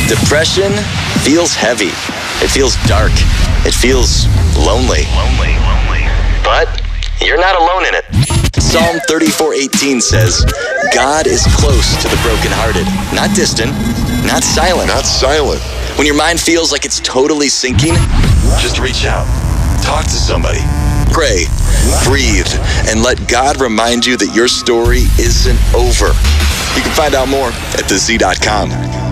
Depression feels heavy. It feels dark. It feels lonely. But you're not alone in it. Psalm 34:18 says, God is close to the brokenhearted, not distant, not silent. Not silent. When your mind feels like it's totally sinking, just reach out. Talk to somebody. Pray, breathe, and let God remind you that your story isn't over. You can find out more at thez.com.